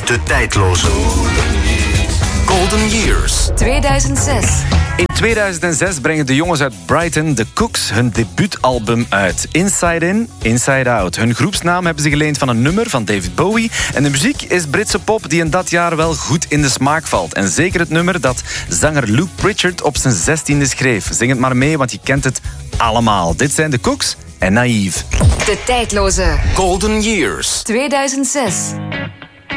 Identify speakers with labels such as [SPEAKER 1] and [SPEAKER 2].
[SPEAKER 1] De tijdloze Golden Years.
[SPEAKER 2] 2006.
[SPEAKER 3] In 2006 brengen de jongens uit Brighton, The Cooks, hun debuutalbum uit. Inside In, Inside Out. Hun groepsnaam hebben ze geleend van een nummer van David Bowie. En de muziek is Britse pop die in dat jaar wel goed in de smaak valt. En zeker het nummer dat zanger Luke Pritchard op zijn 16e schreef. Zing het maar mee, want je kent het allemaal. Dit zijn The Cooks en Naïef.
[SPEAKER 2] De tijdloze
[SPEAKER 1] Golden Years.
[SPEAKER 2] 2006.